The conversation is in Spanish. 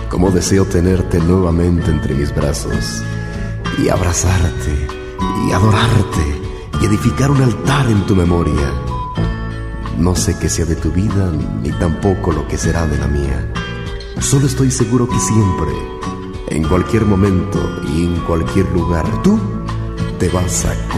Cómo deseo tenerte nuevamente entre mis brazos y abrazarte y adorarte y edificar un altar en tu memoria. No sé qué sea de tu vida ni tampoco lo que será de la mía. Solo estoy seguro que siempre, en cualquier momento y en cualquier lugar, tú te vas a